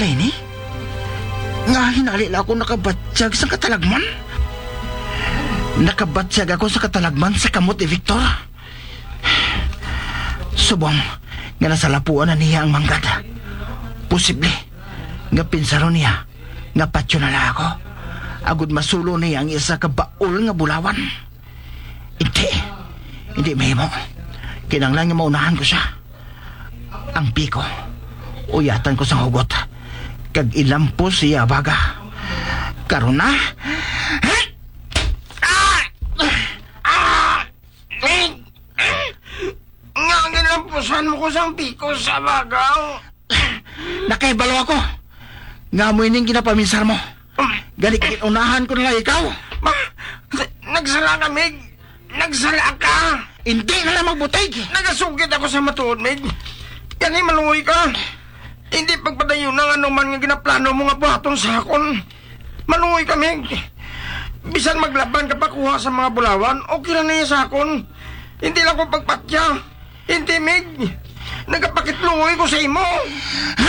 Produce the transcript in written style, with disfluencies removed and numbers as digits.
Lenny? Nga hinalila ako nakabatsyag sa katalagman? Nakabatsyag ako sa katalagman sa kamot ni Victor. Subong nga nasa lapuan na niya ang manggad. Posible nga pinsaro niya nga patyo na ako. Agud masulo niya ang isa ka baul nga bulawan. Hindi mahimo. Kinanglan nga maunahan ko siya. Ang piko, uyatan ko sa hugot. Kag ilampos siya baga. Karon na. Nga ginampusan mo ko sa piko sa bagaw. Nakaibalo ako. Nga mo ining ginapaminsar mo. Galit unahan ko na ikaw. Nagsala ka, Meg. Nagsala ka. Hindi na lang magbutig. Nagasugit ako sa matuod, Meg. Yan ay malungoy ka. Hindi pagpadayo ng anuman nga ginaplano mo nga buhaton sa akon. Malungoy ka, Meg. Bisan maglaban ka pa kuha sa mga bulawan, okay lang na yan sa akon. Hindi lang ko pagpatya. Hindi, Meg. Nagapakitlungoy ko sa imo. Ha?